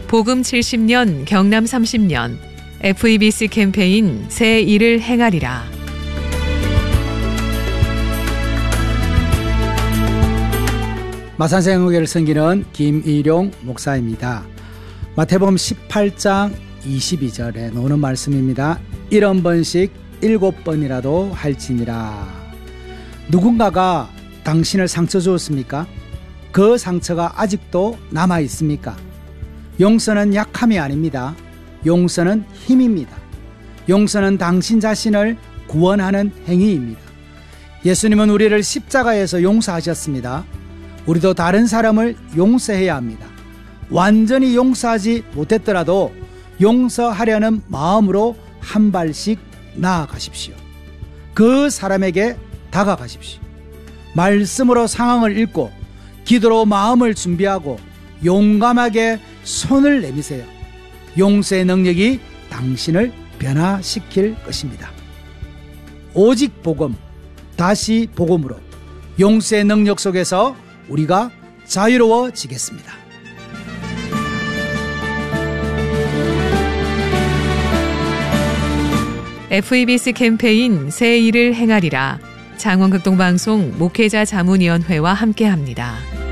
복음 70년 경남 30년 FEBC 캠페인 새 일을 행하리라. 마산생애교회를 섬기는 김일용 목사입니다. 마태복음 18장 22절에 나오는 말씀입니다. 70번씩 7번이라도 할지니라. 누군가가 당신을 상처 주었습니까? 그 상처가 아직도 남아 있습니까? 용서는 약함이 아닙니다. 용서는 힘입니다. 용서는 당신 자신을 구원하는 행위입니다. 예수님은 우리를 십자가에서 용서하셨습니다. 우리도 다른 사람을 용서해야 합니다. 완전히 용서하지 못했더라도 용서하려는 마음으로 한 발씩 나아가십시오. 그 사람에게 다가가십시오. 말씀으로 상황을 읽고 기도로 마음을 준비하고 용감하게 손을 내미세요. 용서의 능력이 당신을 변화시킬 것입니다. 오직 복음, 다시 복음으로 용서의 능력 속에서 우리가 자유로워지겠습니다. FEBC 캠페인 새 일을 행하리라. 장원극동방송 목회자 자문위원회와 함께합니다.